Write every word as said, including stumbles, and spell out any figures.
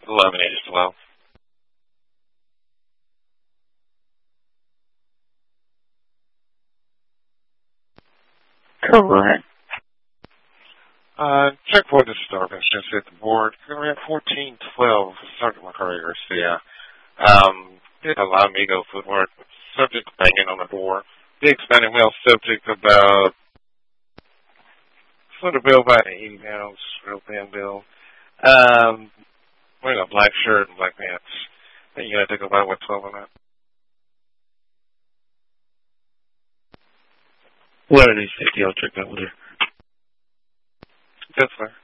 eleven eight as well. Cool, go ahead. Uh, check for disturbance. Just hit the board. We're at fourteen twelve. Starting my career, so yeah. Um, did a lot of ego footwork. Subject banging on the board. Big spinning wheel subject about foot of bill about eighty pounds. Real thin bill. Um, wearing a black shirt and black pants. I think you gotta take about what twelve on that. What are these fifty? I'll check that with her. That's fair.